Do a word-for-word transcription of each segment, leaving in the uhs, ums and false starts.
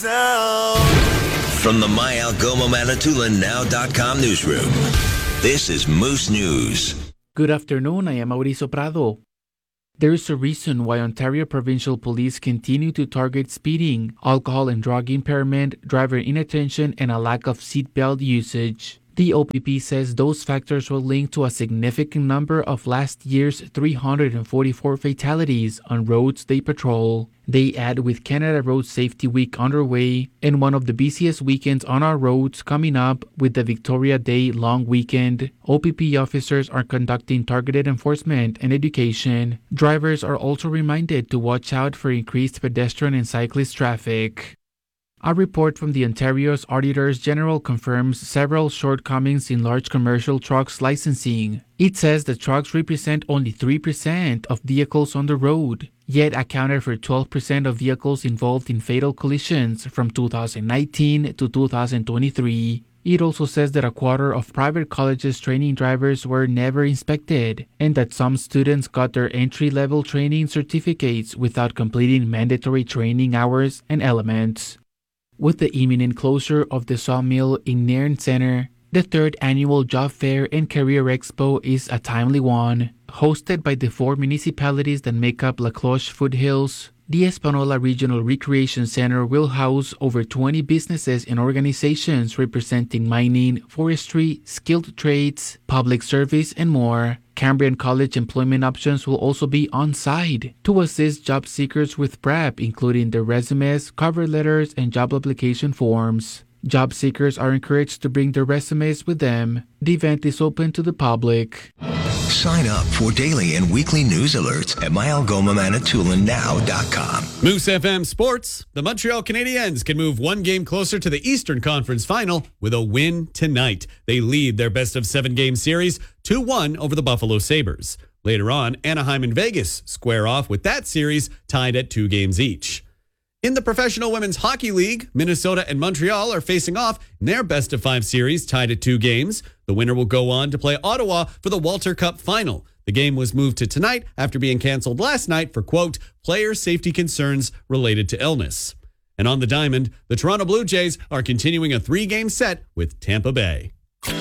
From the My Algoma Manitoulin Now dot com newsroom, this is Moose News. Good afternoon, I am Mauricio Prado. There is a reason why Ontario Provincial Police continue to target speeding, alcohol and drug impairment, driver inattention, and a lack of seatbelt usage. The O P P says those factors were linked to a significant number of last year's three hundred forty-four fatalities on roads they patrol. They add, with Canada Road Safety Week underway and one of the busiest weekends on our roads coming up with the Victoria Day long weekend, O P P officers are conducting targeted enforcement and education. Drivers are also reminded to watch out for increased pedestrian and cyclist traffic. A report from the Ontario's Auditors General confirms several shortcomings in large commercial trucks licensing. It says the trucks represent only three percent of vehicles on the road, yet accounted for twelve percent of vehicles involved in fatal collisions from two thousand nineteen to two thousand twenty-three. It also says that a quarter of private colleges training drivers were never inspected, and that some students got their entry-level training certificates without completing mandatory training hours and elements. With the imminent closure of the sawmill in Nairn Centre, the third annual Job Fair and Career Expo is a timely one. Hosted by the four municipalities that make up La Cloche Foothills, the Espanola Regional Recreation Center will house over twenty businesses and organizations representing mining, forestry, skilled trades, public service, and more. Cambrian College employment options will also be on site to assist job seekers with prep, including their resumes, cover letters, and job application forms. Job seekers are encouraged to bring their resumes with them. The event is open to the public. Sign up for daily and weekly news alerts at My Algoma Manitoulin Now dot com. Moose F M Sports. The Montreal Canadiens can move one game closer to the Eastern Conference Final with a win tonight. They lead their best of seven game series two one over the Buffalo Sabres. Later on, Anaheim and Vegas square off with that series tied at two games each. In the Professional Women's Hockey League, Minnesota and Montreal are facing off in their best of five series tied at two games. The winner will go on to play Ottawa for the Walter Cup final. The game was moved to tonight after being canceled last night for, quote, player safety concerns related to illness. And on the diamond, the Toronto Blue Jays are continuing a three-game set with Tampa Bay.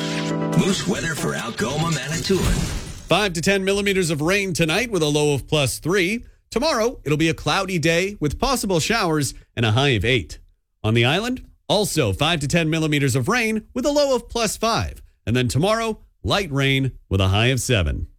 Moose weather for Algoma Manitoulin. Five to ten millimeters of rain tonight with a low of plus three. Tomorrow, it'll be a cloudy day with possible showers and a high of eight. On the island, also five to ten millimeters of rain with a low of plus five. And then tomorrow, light rain with a high of seven.